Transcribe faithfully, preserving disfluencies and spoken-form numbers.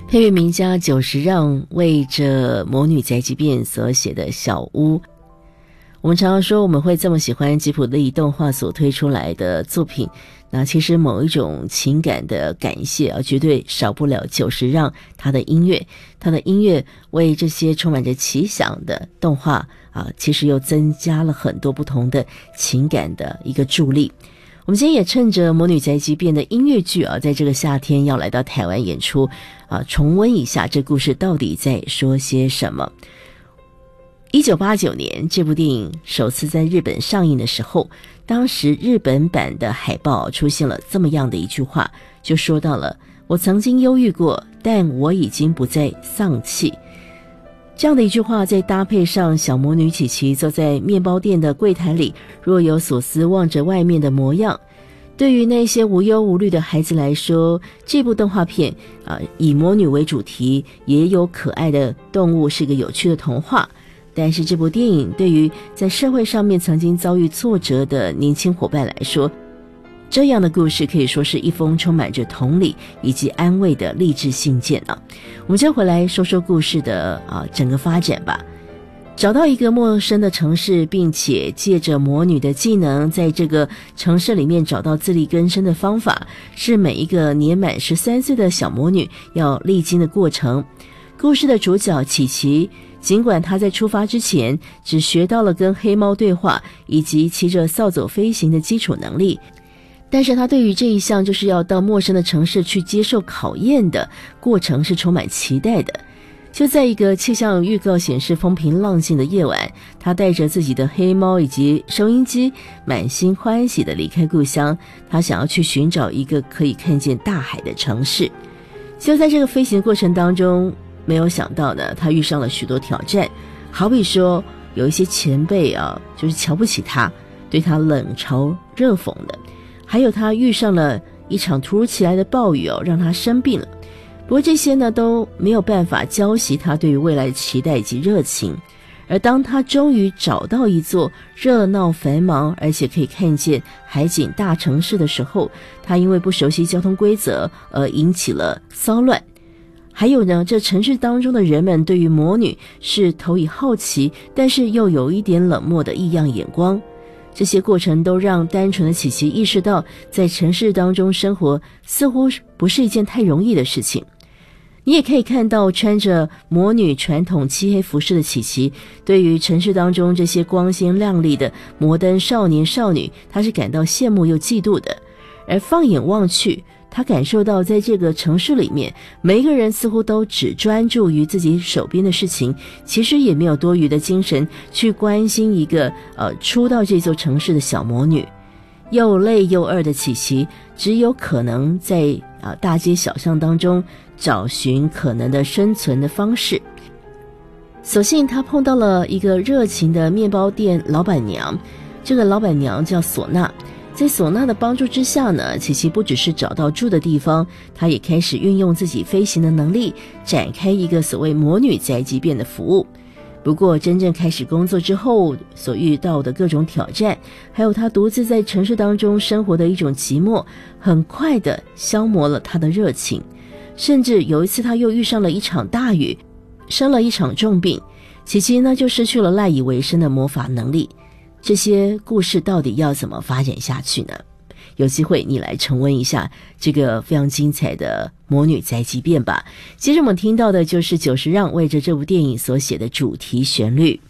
配乐名家久石让为这《魔女宅急便》所写的小屋。我们常常说我们会这么喜欢吉卜力动画所推出来的作品，那其实某一种情感的感谢啊，绝对少不了久石让他的音乐。他的音乐为这些充满着奇想的动画啊，其实又增加了很多不同的情感的一个助力。我们今天也趁着《魔女宅急便》的音乐剧啊，在这个夏天要来到台湾演出啊，重温一下这故事到底在说些什么。一九八九年这部电影首次在日本上映的时候，当时日本版的海报出现了这么样的一句话，就说到了我曾经忧郁过，但我已经不再丧气。这样的一句话，再搭配上小魔女琪琪坐在面包店的柜台里若有所思望着外面的模样，对于那些无忧无虑的孩子来说，这部动画片啊，以魔女为主题，也有可爱的动物，是个有趣的童话。但是这部电影对于在社会上面曾经遭遇挫折的年轻伙伴来说，这样的故事可以说是一封充满着同理以及安慰的励志信件啊。我们就回来说说故事的啊整个发展吧。找到一个陌生的城市，并且借着魔女的技能，在这个城市里面找到自力更生的方法，是每一个年满十三岁的小魔女要历经的过程。故事的主角琪琪，尽管他在出发之前只学到了跟黑猫对话以及骑着扫帚飞行的基础能力，但是他对于这一项就是要到陌生的城市去接受考验的过程是充满期待的。就在一个气象预告显示风平浪静的夜晚，他带着自己的黑猫以及收音机，满心欢喜地离开故乡，他想要去寻找一个可以看见大海的城市。就在这个飞行过程当中，没有想到呢，他遇上了许多挑战，好比说有一些前辈啊，就是瞧不起他，对他冷嘲热讽的，还有他遇上了一场突如其来的暴雨哦，让他生病了。不过这些呢都没有办法浇熄他对于未来的期待以及热情。而当他终于找到一座热闹繁忙而且可以看见海景大城市的时候，他因为不熟悉交通规则而引起了骚乱。还有呢，这城市当中的人们对于魔女是投以好奇，但是又有一点冷漠的异样眼光。这些过程都让单纯的琪琪意识到，在城市当中生活似乎不是一件太容易的事情。你也可以看到穿着魔女传统漆黑服饰的琪琪，对于城市当中这些光鲜亮丽的摩登少年少女，她是感到羡慕又嫉妒的。而放眼望去，他感受到在这个城市里面，每一个人似乎都只专注于自己手边的事情，其实也没有多余的精神去关心一个呃初到这座城市的小魔女。又累又饿的琪琪，只有可能在啊、呃、大街小巷当中找寻可能的生存的方式。所幸他碰到了一个热情的面包店老板娘，这个老板娘叫唢呐。在唢呐的帮助之下呢，琪琪不只是找到住的地方，她也开始运用自己飞行的能力，展开一个所谓魔女宅急便的服务。不过真正开始工作之后所遇到的各种挑战，还有她独自在城市当中生活的一种寂寞，很快的消磨了她的热情。甚至有一次她又遇上了一场大雨，生了一场重病，琪琪呢就失去了赖以为生的魔法能力。这些故事到底要怎么发展下去呢？有机会你来重温一下这个非常精彩的魔女宅急便吧。接着我们听到的就是久石让为着这部电影所写的主题旋律。